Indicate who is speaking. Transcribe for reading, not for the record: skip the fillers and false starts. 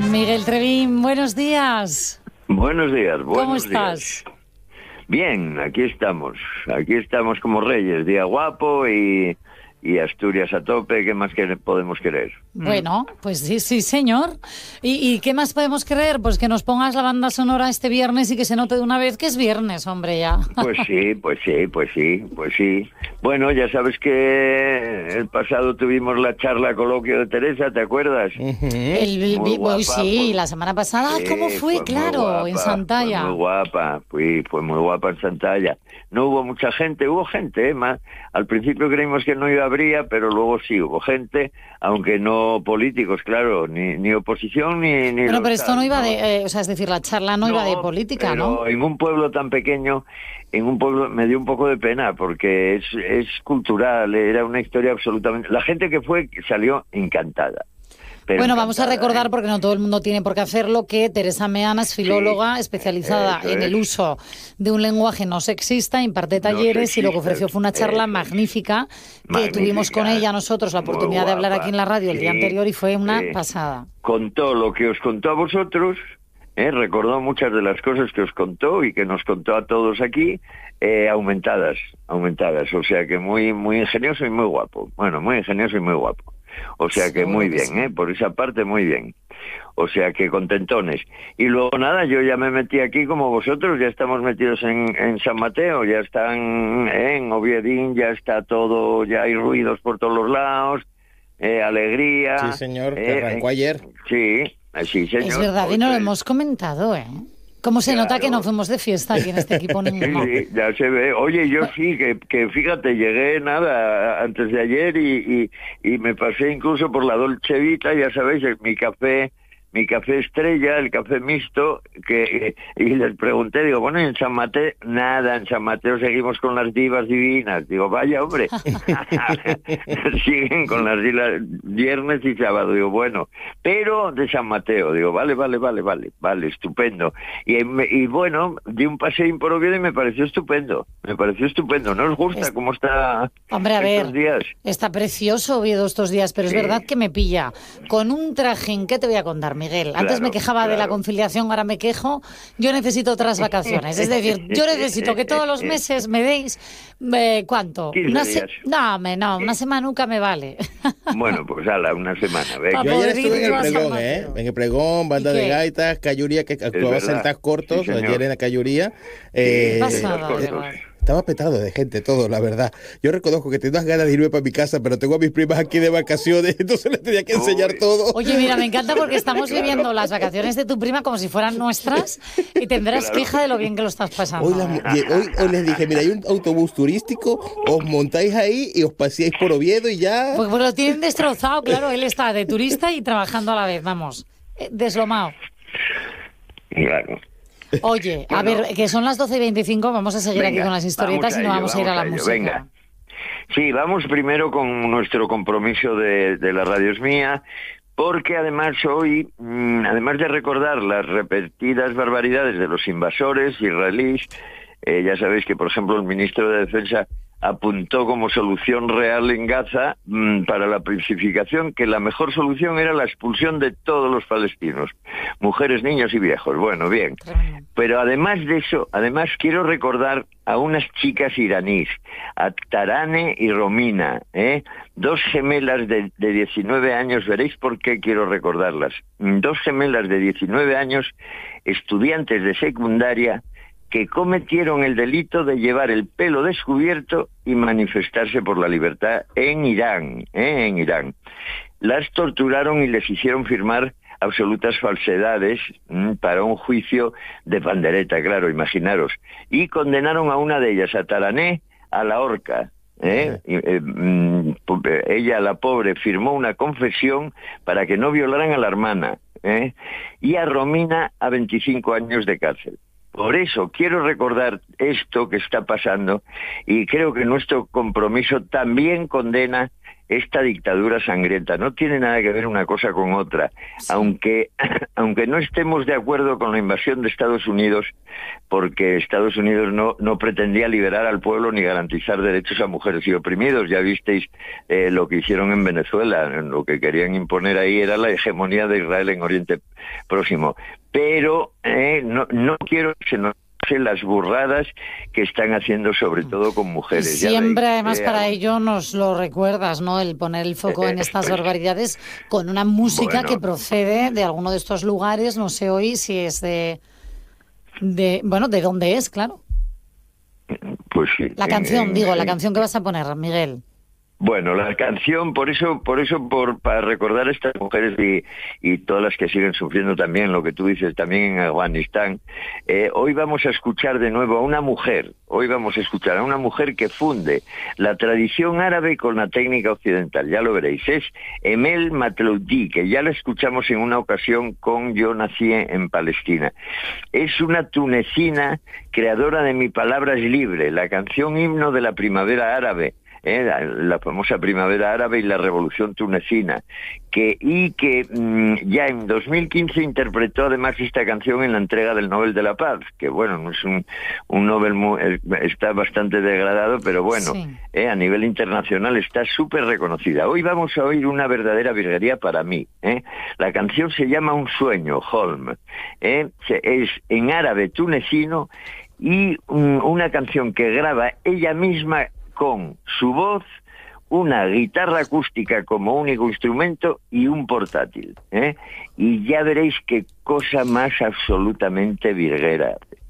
Speaker 1: Miguel Trevín, buenos días.
Speaker 2: Buenos días.
Speaker 1: ¿Cómo estás?
Speaker 2: Bien, aquí estamos como reyes, día guapo y Asturias a tope. ¿Qué más podemos querer?
Speaker 1: Bueno, pues sí, señor. ¿Y qué más podemos querer? Pues que nos pongas la banda sonora este viernes y que se note de una vez que es viernes, hombre, ya.
Speaker 2: Pues sí. Bueno, ya sabes que el pasado tuvimos la charla coloquio de Teresa, ¿te acuerdas?
Speaker 1: Muy guapa, sí, la semana pasada. Sí, ¿cómo fue? Claro, guapa, en Santalla.
Speaker 2: Fue muy guapa, fue muy guapa en Santalla. No hubo mucha gente, hubo gente, al principio creímos que no habría, pero luego sí hubo gente, aunque no políticos, claro, ni oposición ni
Speaker 1: bueno, pero esto no iba de, es decir, la charla no iba de política,
Speaker 2: pero
Speaker 1: ¿no?
Speaker 2: En un pueblo tan pequeño, me dio un poco de pena, porque es cultural, era una historia absolutamente... La gente que fue salió encantada.
Speaker 1: Bueno, vamos a recordar, porque no todo el mundo tiene por qué hacerlo, que Teresa Meana es filóloga especializada en el uso de un lenguaje no sexista, imparte talleres y lo que ofreció fue una charla magnífica que tuvimos con ella nosotros la oportunidad de hablar aquí en la radio el día anterior y fue una pasada.
Speaker 2: Contó lo que os contó a vosotros, recordó muchas de las cosas que os contó y que nos contó a todos aquí, aumentadas, o sea que muy ingenioso y muy guapo. Bueno, muy ingenioso y muy guapo. O sea que muy bien, por esa parte muy bien. O sea que contentones. Y luego nada, yo ya me metí aquí como vosotros, ya estamos metidos en San Mateo, ya están en Oviedín, ya está todo, ya hay ruidos por todos los lados, alegría.
Speaker 3: Sí, señor, que arrancó ayer.
Speaker 2: Sí, señor.
Speaker 1: Es verdad, y no lo hemos comentado, ¿Cómo se nota que no fuimos de fiesta aquí en este equipo ninguno?
Speaker 2: Sí, ya se ve. Oye, yo sí, que fíjate, llegué antes de ayer y me pasé incluso por la Dolce Vita, ya sabéis, mi café estrella, el café mixto, y les pregunté, digo, bueno, en San Mateo, nada, en San Mateo seguimos con las divas divinas. Digo, vaya, hombre, siguen con las divas viernes y sábado. Digo, bueno, pero de San Mateo. Digo, vale, estupendo. Y bueno, di un paseín por Oviedo y me pareció estupendo. ¿No os gusta cómo está?
Speaker 1: Hombre, a ver,
Speaker 2: días?
Speaker 1: Está precioso Oviedo estos días, pero es verdad que me pilla con un trajín. ¿Qué te voy a contar, Miguel? Antes me quejaba de la conciliación, ahora me quejo. Yo necesito otras vacaciones. Es decir, yo necesito que todos los meses me deis... ¿Cuánto?
Speaker 2: 15 días.
Speaker 1: No, una semanuca me vale.
Speaker 2: Bueno, pues una semana. Venga.
Speaker 3: Yo ayer estuve en el pregón, En el pregón, banda de gaitas, Cayuría, que actuaba sentas cortos, ayer en la Cayuría. Estaba petado de gente todo, la verdad. Yo reconozco que tengo unas ganas de irme para mi casa, pero tengo a mis primas aquí de vacaciones, entonces les tenía que enseñar todo.
Speaker 1: Oye, mira, me encanta porque estamos viviendo las vacaciones de tu prima como si fueran nuestras y tendrás queja de lo bien que lo estás pasando.
Speaker 3: Hoy les dije, mira, hay un autobús turístico, os montáis ahí y os paseáis por Oviedo y ya...
Speaker 1: Pues lo tienen destrozado, claro, él está de turista y trabajando a la vez, vamos, deslomado.
Speaker 2: Claro.
Speaker 1: Oye, a ver, que son las 12:25, vamos a seguir aquí con las historietas y no vamos a ir a la música.
Speaker 2: Venga. Sí, vamos primero con nuestro compromiso de la Radio Es Mía, porque además hoy, además de recordar las repetidas barbaridades de los invasores israelíes, ya sabéis que, por ejemplo, el ministro de Defensa apuntó como solución real en Gaza para la pacificación que la mejor solución era la expulsión de todos los palestinos, mujeres, niños y viejos. Bueno, bien. Pero además de eso, quiero recordar a unas chicas iraníes, a Tarane y Romina, dos gemelas de 19 años, veréis por qué quiero recordarlas. Dos gemelas de 19 años, estudiantes de secundaria, que cometieron el delito de llevar el pelo descubierto y manifestarse por la libertad en Irán, en Irán. Las torturaron y les hicieron firmar absolutas falsedades para un juicio de pandereta, claro, imaginaros. Y condenaron a una de ellas, a Tarané, a la horca. Ella, la pobre, firmó una confesión para que no violaran a la hermana. Y a Romina a 25 años de cárcel. Por eso quiero recordar esto que está pasando y creo que nuestro compromiso también condena esta dictadura sangrienta. No tiene nada que ver una cosa con otra. Sí. Aunque no estemos de acuerdo con la invasión de Estados Unidos, porque Estados Unidos no pretendía liberar al pueblo ni garantizar derechos a mujeres y oprimidos. Ya visteis lo que hicieron en Venezuela. Lo que querían imponer ahí era la hegemonía de Israel en Oriente Próximo. Pero no quiero que se nos las burradas que están haciendo sobre todo con mujeres.
Speaker 1: Siempre además para ello nos lo recuerdas, ¿no? El poner el foco en estas barbaridades con una música que procede de alguno de estos lugares, no sé hoy si es de dónde es, claro.
Speaker 2: Pues sí.
Speaker 1: La canción, la canción que vas a poner, Miguel.
Speaker 2: Bueno, la canción, para recordar a estas mujeres y todas las que siguen sufriendo también, lo que tú dices, también en Afganistán, hoy vamos a escuchar de nuevo a una mujer, que funde la tradición árabe con la técnica occidental, ya lo veréis, es Emel Matloudi, que ya la escuchamos en una ocasión con Yo nací en Palestina. Es una tunecina creadora de Mi palabra es libre, la canción himno de la primavera árabe, la famosa primavera árabe y la revolución tunecina, que ya en 2015 interpretó además esta canción en la entrega del Nobel de la Paz, que bueno, no es un Nobel está bastante degradado, pero bueno, sí. A nivel internacional está súper reconocida. Hoy vamos a oír una verdadera virguería para mí, La canción se llama Un sueño, Holm, es en árabe tunecino y una canción que graba ella misma con su voz, una guitarra acústica como único instrumento y un portátil, Y ya veréis qué cosa más absolutamente virguera.